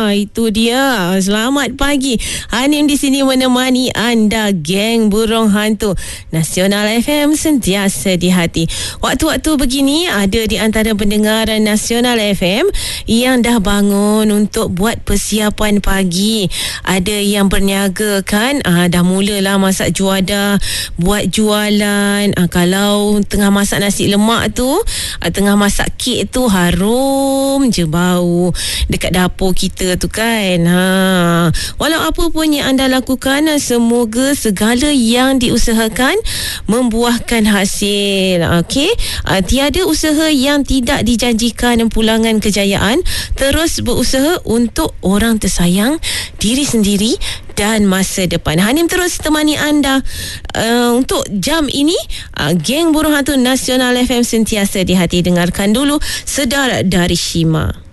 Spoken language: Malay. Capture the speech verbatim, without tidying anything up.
itu dia. Selamat pagi. Hanim di sini menemani anda, geng burung hantu Nasional F M, sentiasa di hati. Waktu-waktu begini ada di antara pendengar Nasional F M yang dah bangun untuk buat persiapan pagi. Ada yang berniaga kan, ah, dah mulalah masak juadah, buat jualan. Ah, kalau tengah masak nasi lemak tu, ah, tengah masak kek tu, harum je bau dekat dapur kita tu kan. Ha. Walau apa pun yang anda lakukan, semoga segala yang diusahakan membuahkan hasil. Okey, uh, tiada usaha yang tidak dijanjikan pulangan kejayaan. Terus berusaha untuk orang tersayang, diri sendiri dan masa depan. Hanim terus temani anda uh, untuk jam ini. uh, Geng Burung Hantu Nasional F M, sentiasa di hati. Dengarkan dulu Sedar dari Shima.